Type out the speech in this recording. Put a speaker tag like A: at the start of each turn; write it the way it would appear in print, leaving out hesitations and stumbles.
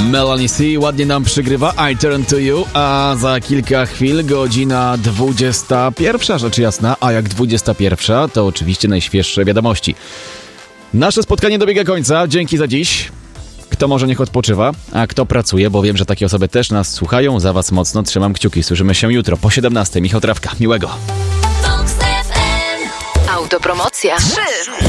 A: Melanie C. ładnie nam przygrywa I Turn to You, a za kilka chwil godzina 21, rzecz jasna, a jak 21, to oczywiście najświeższe wiadomości. Nasze spotkanie dobiega końca, dzięki za dziś. Kto może, niech odpoczywa, a kto pracuje, bo wiem, że takie osoby też nas słuchają, za was mocno trzymam kciuki. Słyszymy się jutro po 17. Michał Trawka, miłego.
B: Autopromocja 3.